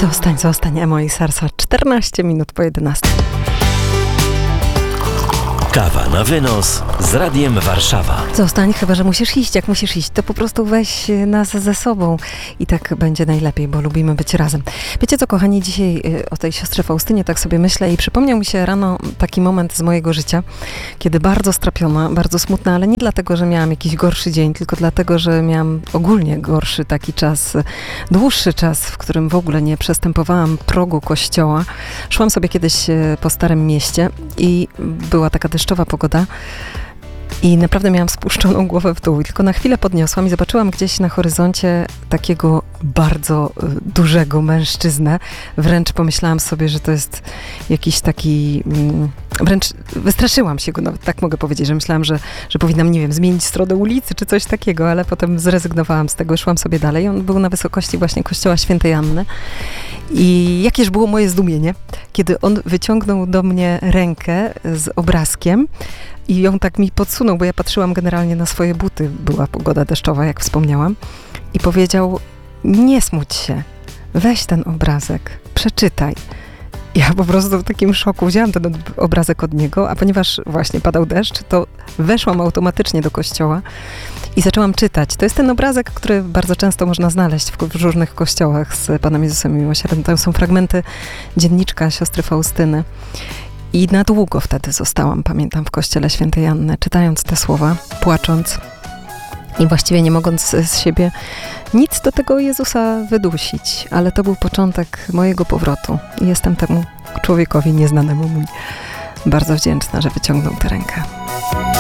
Zostań, Emo i Sarsa. 14 minut po 11. Kawa na wynos z Radiem Warszawa. Zostań, chyba że musisz iść. Jak musisz iść, to po prostu weź nas ze sobą i tak będzie najlepiej, bo lubimy być razem. Wiecie co, kochani, dzisiaj o tej siostrze Faustynie tak sobie myślę i przypomniał mi się rano taki moment z mojego życia, kiedy bardzo strapiona, bardzo smutna, ale nie dlatego, że miałam jakiś gorszy dzień, tylko dlatego, że miałam ogólnie gorszy taki czas, dłuższy czas, w którym w ogóle nie przestępowałam progu kościoła. Szłam sobie kiedyś po Starym Mieście i była taka deszczowa pogoda i naprawdę miałam spuszczoną głowę w dół. I tylko na chwilę podniosłam i zobaczyłam gdzieś na horyzoncie takiego bardzo dużego mężczyznę. Wręcz pomyślałam sobie, że to jest jakiś taki... Wręcz wystraszyłam się go, nawet tak mogę powiedzieć, że myślałam, że powinnam, nie wiem, zmienić stronę ulicy czy coś takiego, ale potem zrezygnowałam z tego i szłam sobie dalej. On był na wysokości właśnie kościoła Świętej Anny. I jakież było moje zdumienie, kiedy on wyciągnął do mnie rękę z obrazkiem i ją tak mi podsunął, bo ja patrzyłam generalnie na swoje buty. Była pogoda deszczowa, jak wspomniałam. I powiedział, nie smuć się, weź ten obrazek, przeczytaj. Ja po prostu w takim szoku wzięłam ten obrazek od niego, a ponieważ właśnie padał deszcz, to weszłam automatycznie do kościoła i zaczęłam czytać. To jest ten obrazek, który bardzo często można znaleźć w różnych kościołach z Panem Jezusem Miłosiernym. Tam są fragmenty dzienniczka siostry Faustyny. I na długo wtedy zostałam, pamiętam, w kościele Świętej Anny, czytając te słowa, płacząc i właściwie nie mogąc z siebie nic do tego Jezusa wydusić. Ale to był początek mojego powrotu i jestem temu człowiekowi nieznanemu mu bardzo wdzięczna, że wyciągnął tę rękę.